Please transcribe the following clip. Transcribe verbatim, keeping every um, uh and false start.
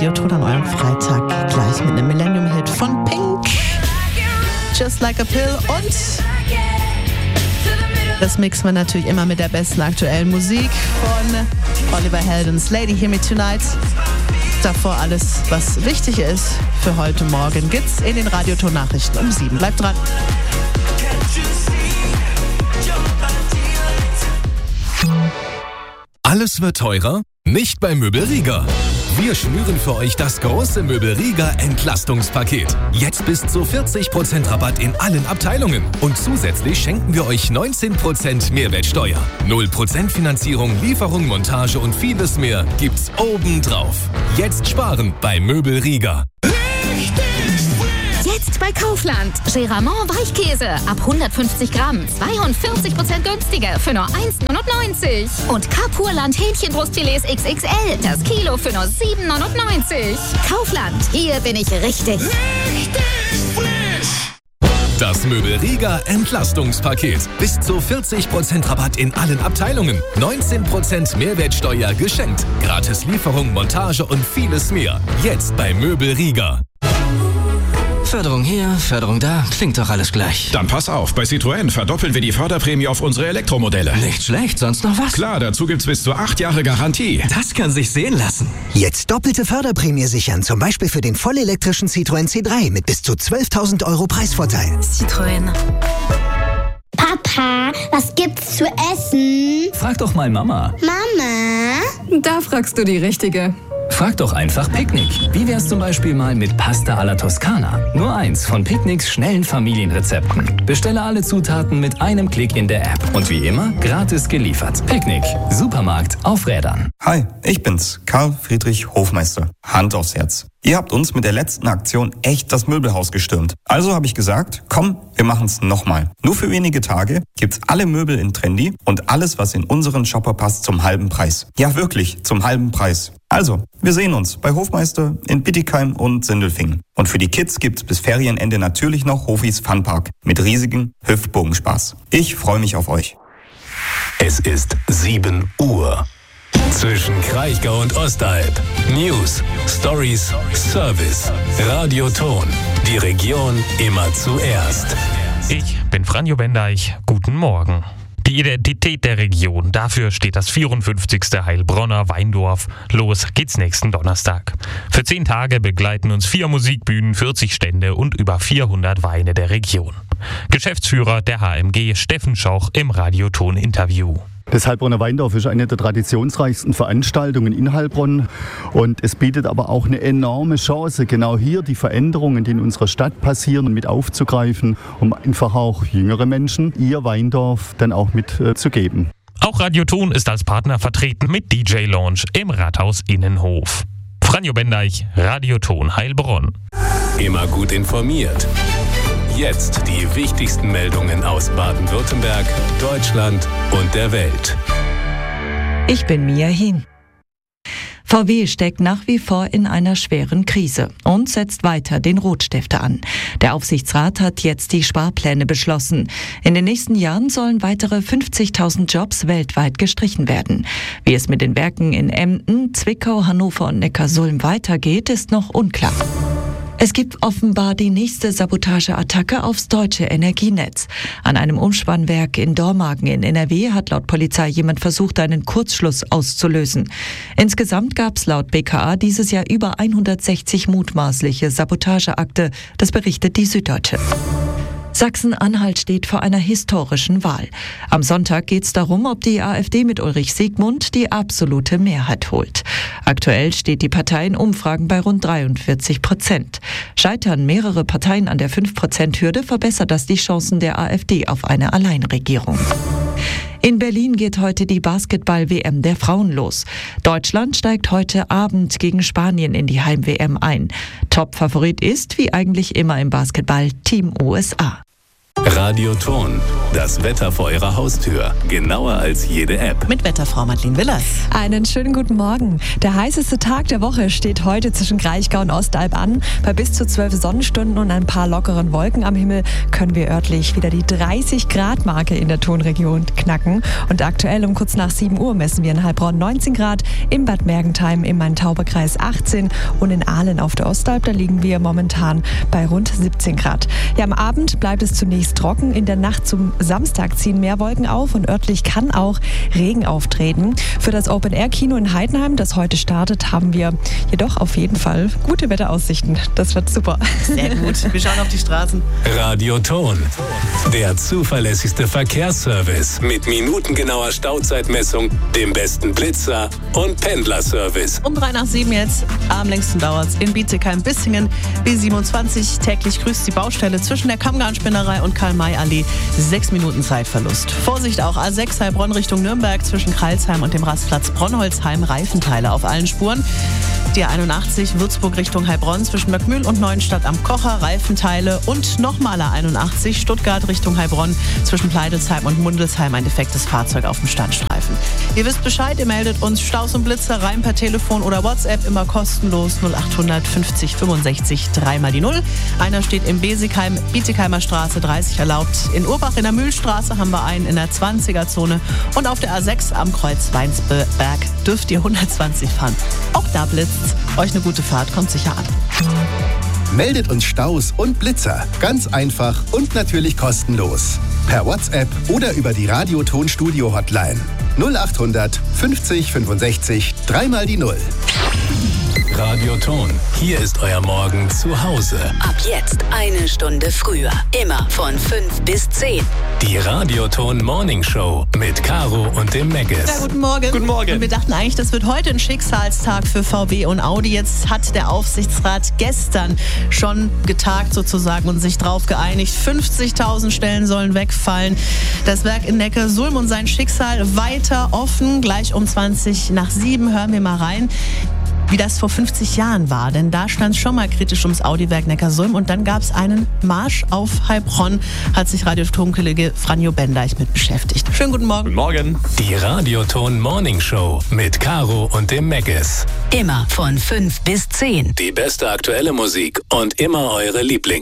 Radioton an eurem Freitag. Gleich mit einem Millennium-Hit von Pink. Just Like a Pill. Und das mixen wir natürlich immer mit der besten aktuellen Musik von Oliver Heldens Lady Hear Me Tonight. Davor alles, was wichtig ist für heute Morgen, gibt's in den Radioton-Nachrichten um sieben. Bleibt dran. Alles wird teurer? Nicht bei Möbel Rieger. Wir schnüren für euch das große Möbel Rieger Entlastungspaket. Jetzt bis zu vierzig Prozent Rabatt in allen Abteilungen. Und zusätzlich schenken wir euch neunzehn Prozent Mehrwertsteuer. null Prozent Finanzierung, Lieferung, Montage und vieles mehr gibt's obendrauf. Jetzt sparen bei Möbel Rieger. Jetzt bei Kaufland. Geramont Weichkäse ab hundertfünfzig Gramm. zweiundvierzig Prozent günstiger für nur eins neunundneunzig. Und Kapurland Hähnchenbrustfilets X X L. Das Kilo für nur sieben neunundneunzig. Kaufland. Hier bin ich richtig. Richtig frisch. Das Möbel Rieger Entlastungspaket. Bis zu vierzig Prozent Rabatt in allen Abteilungen. neunzehn Prozent Mehrwertsteuer geschenkt. Gratis Lieferung, Montage und vieles mehr. Jetzt bei Möbel Rieger. Förderung hier, Förderung da, klingt doch alles gleich. Dann pass auf, bei Citroën verdoppeln wir die Förderprämie auf unsere Elektromodelle. Nicht schlecht, sonst noch was? Klar, dazu gibt's bis zu acht Jahre Garantie. Das kann sich sehen lassen. Jetzt doppelte Förderprämie sichern, zum Beispiel für den vollelektrischen Citroën C drei mit bis zu zwölftausend Euro Preisvorteil. Citroën. Papa, was gibt's zu essen? Frag doch mal Mama. Mama? Da fragst du die Richtige. Frag doch einfach Picknick. Wie wär's zum Beispiel mal mit Pasta alla Toscana? Nur eins von Picknicks schnellen Familienrezepten. Bestelle alle Zutaten mit einem Klick in der App. Und wie immer, gratis geliefert. Picknick. Supermarkt auf Rädern. Hi, ich bin's, Karl Friedrich Hofmeister. Hand aufs Herz. Ihr habt uns mit der letzten Aktion echt das Möbelhaus gestürmt. Also habe ich gesagt, komm, wir machen's nochmal. Nur für wenige Tage gibt's alle Möbel in Trendy und alles, was in unseren Shopper passt, zum halben Preis. Ja, wirklich, zum halben Preis. Also, wir sehen uns bei Hofmeister in Bittigheim und Sindelfingen. Und für die Kids gibt's bis Ferienende natürlich noch Hofis Funpark mit riesigem Hüftbogenspaß. Ich freue mich auf euch. Es ist sieben Uhr. Zwischen Kraichgau und Ostalb. News, Stories, Service. Radioton. Die Region immer zuerst. Ich bin Franjo Bendeich. Guten Morgen. Die Identität der Region, dafür steht das vierundfünfzigste Heilbronner Weindorf. Los geht's nächsten Donnerstag. Für zehn Tage begleiten uns vier Musikbühnen, vierzig Stände und über vierhundert Weine der Region. Geschäftsführer der H M G Steffen Schauch im Radioton-Interview. Das Heilbronner Weindorf ist eine der traditionsreichsten Veranstaltungen in Heilbronn und es bietet aber auch eine enorme Chance, genau hier die Veränderungen, die in unserer Stadt passieren, mit aufzugreifen, um einfach auch jüngere Menschen ihr Weindorf dann auch mitzugeben. Äh, auch Radioton ist als Partner vertreten mit D J Lounge im Rathaus Innenhof. Franjo Bendeich, Radioton Heilbronn. Immer gut informiert. Jetzt die wichtigsten Meldungen aus Baden-Württemberg, Deutschland und der Welt. Ich bin Mia Hien. V W steckt nach wie vor in einer schweren Krise und setzt weiter den Rotstifter an. Der Aufsichtsrat hat jetzt die Sparpläne beschlossen. In den nächsten Jahren sollen weitere fünfzigtausend Jobs weltweit gestrichen werden. Wie es mit den Werken in Emden, Zwickau, Hannover und Neckarsulm weitergeht, ist noch unklar. Es gibt offenbar die nächste Sabotageattacke aufs deutsche Energienetz. An einem Umspannwerk in Dormagen in N R W hat laut Polizei jemand versucht, einen Kurzschluss auszulösen. Insgesamt gab es laut B K A dieses Jahr über hundertsechzig mutmaßliche Sabotageakte. Das berichtet die Süddeutsche. Sachsen-Anhalt steht vor einer historischen Wahl. Am Sonntag geht es darum, ob die AfD mit Ulrich Siegmund die absolute Mehrheit holt. Aktuell steht die Partei in Umfragen bei rund dreiundvierzig Prozent. Scheitern mehrere Parteien an der fünf Prozent Hürde, verbessert das die Chancen der AfD auf eine Alleinregierung. In Berlin geht heute die Basketball-W M der Frauen los. Deutschland steigt heute Abend gegen Spanien in die Heim-W M ein. Top-Favorit ist, wie eigentlich immer im Basketball, Team U S A. Radioton, das Wetter vor Ihrer Haustür. Genauer als jede App. Mit Wetterfrau Madeleine Willers. Einen schönen guten Morgen. Der heißeste Tag der Woche steht heute zwischen Kraichgau und Ostalb an. Bei bis zu zwölf Sonnenstunden und ein paar lockeren Wolken am Himmel können wir örtlich wieder die dreißig Grad Marke in der Tonregion knacken. Und aktuell um kurz nach sieben Uhr messen wir in Heilbronn neunzehn Grad, in Bad Mergentheim im Main-Tauber-Kreis achtzehn und in Ahlen auf der Ostalb, da liegen wir momentan bei rund siebzehn Grad. Ja, am Abend bleibt es zunächst trocken. In der Nacht zum Samstag ziehen mehr Wolken auf und örtlich kann auch Regen auftreten. Für das Open-Air-Kino in Heidenheim, das heute startet, haben wir jedoch auf jeden Fall gute Wetteraussichten. Das wird super. Sehr gut. Wir schauen auf die Straßen. Radioton, der zuverlässigste Verkehrsservice mit minutengenauer Stauzeitmessung, dem besten Blitzer und Pendlerservice. Um drei nach sieben jetzt. Am längsten dauert's in Bietigheim-Bissingen. B siebenundzwanzig. Täglich grüßt die Baustelle zwischen der Kammgarnspinnerei und Karl-May-Allee. Sechs Minuten Zeitverlust. Vorsicht auch A sechs Heilbronn Richtung Nürnberg zwischen Kreilsheim und dem Rastplatz Bronnholzheim. Reifenteile auf allen Spuren. Die einundachtzig Würzburg Richtung Heilbronn zwischen Möckmühl und Neuenstadt am Kocher. Reifenteile und nochmal A einundachtzig Stuttgart Richtung Heilbronn zwischen Pleidelsheim und Mundelsheim. Ein defektes Fahrzeug auf dem Standstreifen. Ihr wisst Bescheid, ihr meldet uns Staus und Blitzer rein per Telefon oder WhatsApp, immer kostenlos null achthundert fünfzig fünfundsechzig dreimal die Null. Einer steht im Besigheim, Bietigheimer Straße dreißig erlaubt. In Urbach in der Mühlstraße haben wir einen in der zwanziger Zone und auf der A sechs am Kreuz Weinsberg dürft ihr hundertzwanzig fahren. Auch da blitzt's. Euch eine gute Fahrt, kommt sicher an. Meldet uns Staus und Blitzer. Ganz einfach und natürlich kostenlos. Per WhatsApp oder über die Radioton-Studio-Hotline. null achthundert fünfzig fünfundsechzig dreimal die Null. Radioton, hier ist euer Morgen zu Hause. Ab jetzt eine Stunde früher. Immer von fünf bis zehn. Die Radioton Morning Show mit Caro und dem Meggis. Ja, guten Morgen. Guten Morgen. Und wir dachten eigentlich, das wird heute ein Schicksalstag für V W und Audi. Jetzt hat der Aufsichtsrat gestern schon getagt sozusagen und sich drauf geeinigt. fünfzigtausend Stellen sollen wegfallen. Das Werk in Neckarsulm und sein Schicksal weiter offen. Gleich um zwanzig nach sieben hören wir mal rein, wie das vor fünfzig Jahren war. Denn da stand es schon mal kritisch ums Audi-Werk Neckarsulm und dann gab es einen Marsch auf Heilbronn, hat sich Radioton-Kollege Franjo Bendeich mit beschäftigt. Schönen guten Morgen. Guten Morgen. Die Radioton Morning Show mit Caro und dem Meggis. Immer von fünf bis zehn. Die beste aktuelle Musik und immer eure Lieblings.